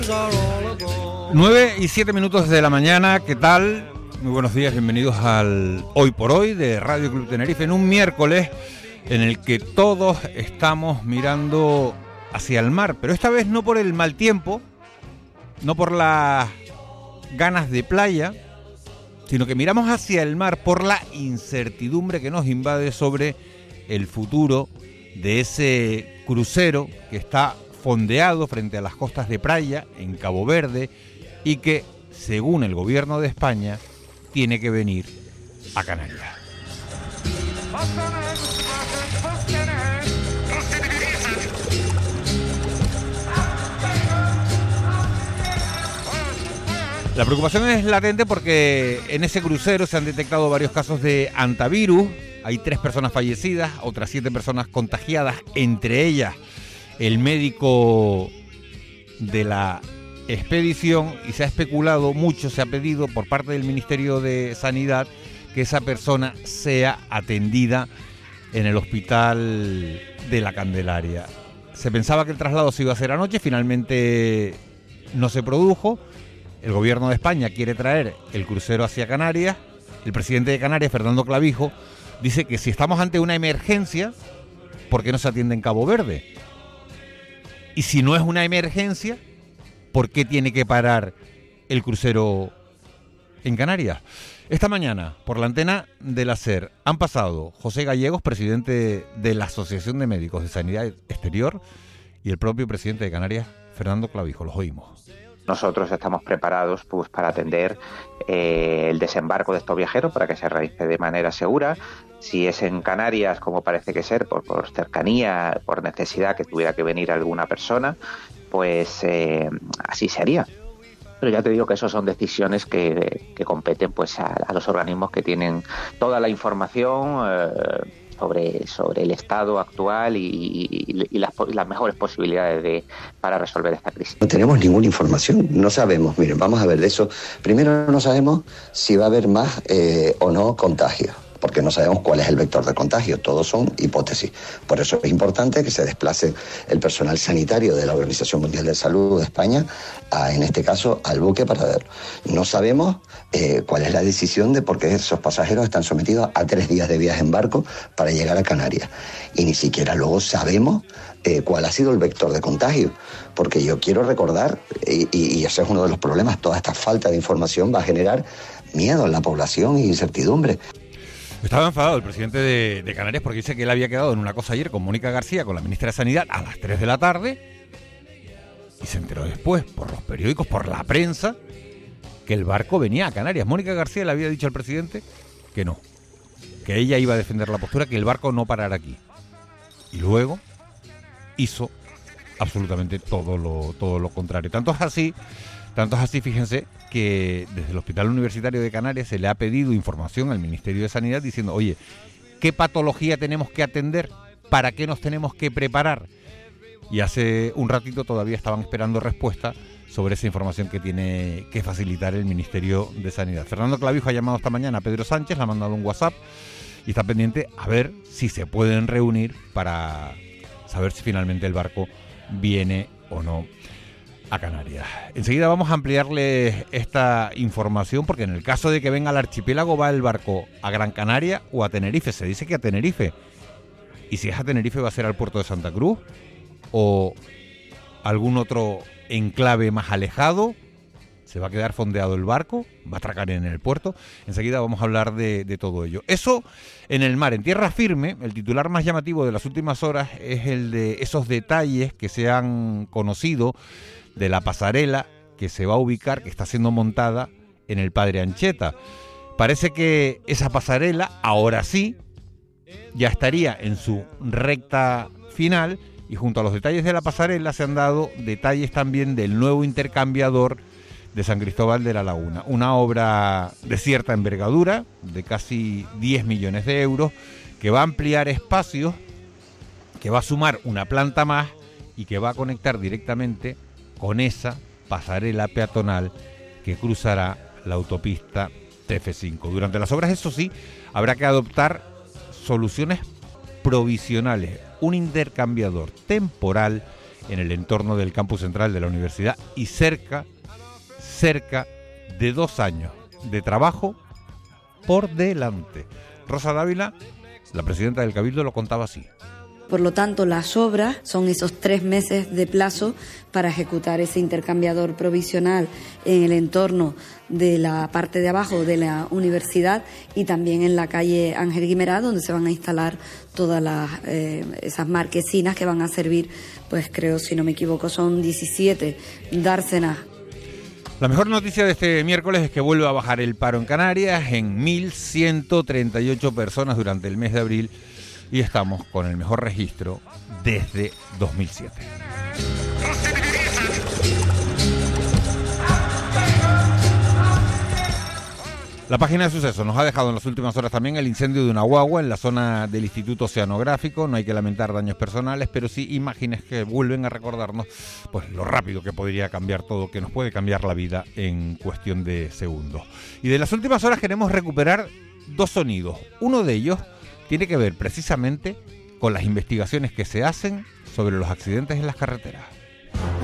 9:07 de la mañana, ¿qué tal? Muy buenos días, bienvenidos al Hoy por Hoy de Radio Club Tenerife, en un miércoles en el que todos estamos mirando hacia el mar, pero esta vez no por el mal tiempo, no por las ganas de playa, sino que miramos hacia el mar por la incertidumbre que nos invade sobre el futuro de ese crucero que está fondeado frente a las costas de Praia, en Cabo Verde, y que, según el gobierno de España, tiene que venir a Canarias. La preocupación es latente porque en ese crucero se han detectado varios casos de hantavirus. Hay 3 personas fallecidas, otras 7 personas contagiadas, entre ellas el médico de la expedición, y se ha especulado mucho, se ha pedido por parte del Ministerio de Sanidad que esa persona sea atendida en el hospital de la Candelaria. Se pensaba que el traslado se iba a hacer anoche, finalmente no se produjo. El gobierno de España quiere traer el crucero hacia Canarias. El presidente de Canarias, Fernando Clavijo, dice que si estamos ante una emergencia, ¿por qué no se atiende en Cabo Verde? Y si no es una emergencia, ¿por qué tiene que parar el crucero en Canarias? Esta mañana, por la antena de la SER, han pasado José Gallegos, presidente de la Asociación de Médicos de Sanidad Exterior, y el propio presidente de Canarias, Fernando Clavijo. Los oímos. Nosotros estamos preparados para atender el desembarco de estos viajeros para que se realice de manera segura. Si es en Canarias, como parece que ser, por cercanía, por necesidad que tuviera que venir alguna persona, pues así sería. Pero ya te digo que eso son decisiones que competen pues a los organismos que tienen toda la información sobre el estado actual y las mejores posibilidades para resolver esta crisis. No tenemos ninguna información, no sabemos. Miren, vamos a ver de eso. Primero, no sabemos si va a haber más o no contagios, porque no sabemos cuál es el vector de contagio, todos son hipótesis. Por eso es importante que se desplace el personal sanitario de la Organización Mundial de Salud de España, en este caso al buque, para verlo. No sabemos cuál es la decisión de por qué esos pasajeros están sometidos a 3 días de viaje en barco para llegar a Canarias. Y ni siquiera luego sabemos cuál ha sido el vector de contagio, porque yo quiero recordar, y ese es uno de los problemas, toda esta falta de información va a generar miedo en la población e incertidumbre. Estaba enfadado el presidente de Canarias porque dice que él había quedado en una cosa ayer con Mónica García, con la ministra de Sanidad, a las 3 de la tarde, y se enteró después, por los periódicos, por la prensa, que el barco venía a Canarias. Mónica García le había dicho al presidente que no, que ella iba a defender la postura, que el barco no parara aquí. Y luego hizo absolutamente todo lo contrario. Tanto es así, fíjense, que desde el Hospital Universitario de Canarias se le ha pedido información al Ministerio de Sanidad diciendo, oye, ¿qué patología tenemos que atender? ¿Para qué nos tenemos que preparar? Y hace un ratito todavía estaban esperando respuesta sobre esa información que tiene que facilitar el Ministerio de Sanidad. Fernando Clavijo ha llamado esta mañana a Pedro Sánchez, le ha mandado un WhatsApp y está pendiente a ver si se pueden reunir para saber si finalmente el barco viene o no a Canarias. Enseguida vamos a ampliarle esta información, porque en el caso de que venga al archipiélago, va el barco a Gran Canaria o a Tenerife. Se dice que a Tenerife. Y si es a Tenerife, va a ser al puerto de Santa Cruz o algún otro enclave más alejado. Se va a quedar fondeado el barco, va a atracar en el puerto. Enseguida vamos a hablar de todo ello. Eso en el mar. En tierra firme, el titular más llamativo de las últimas horas es el de esos detalles que se han conocido de la pasarela que se va a ubicar, que está siendo montada en el Padre Ancheta. Parece que esa pasarela, ahora sí, ya estaría en su recta final, y junto a los detalles de la pasarela se han dado detalles también del nuevo intercambiador de San Cristóbal de la Laguna. Una obra de cierta envergadura, de casi 10 millones de euros, que va a ampliar espacios, que va a sumar una planta más y que va a conectar directamente con esa pasarela peatonal que cruzará la autopista TF5. Durante las obras, eso sí, habrá que adoptar soluciones provisionales, un intercambiador temporal en el entorno del campus central de la universidad y cerca de 2 años de trabajo por delante. Rosa Dávila, la presidenta del Cabildo, lo contaba así. Por lo tanto, las obras son esos 3 meses de plazo para ejecutar ese intercambiador provisional en el entorno de la parte de abajo de la universidad y también en la calle Ángel Guimerá, donde se van a instalar todas esas marquesinas que van a servir, pues creo, si no me equivoco, son 17 dársenas. La mejor noticia de este miércoles es que vuelve a bajar el paro en Canarias en 1.138 personas durante el mes de abril y estamos con el mejor registro desde 2007. La página de sucesos nos ha dejado en las últimas horas también el incendio de una guagua en la zona del Instituto Oceanográfico. No hay que lamentar daños personales, pero sí imágenes que vuelven a recordarnos pues lo rápido que podría cambiar todo, que nos puede cambiar la vida en cuestión de segundos. Y de las últimas horas queremos recuperar 2 sonidos. Uno de ellos tiene que ver precisamente con las investigaciones que se hacen sobre los accidentes en las carreteras.